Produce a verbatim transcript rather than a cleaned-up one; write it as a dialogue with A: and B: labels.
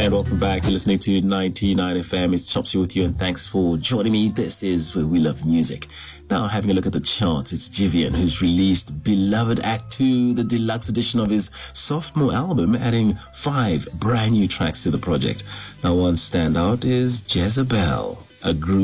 A: And welcome back. You're listening to ninety-nine F M. It's Chopsy with you, and thanks for joining me. This is where we love music. Now, having a look at the charts, it's Jivian who's released Beloved Act two, the deluxe edition of his sophomore album, adding five brand new tracks to the project. Now, one standout is Jezebel, a group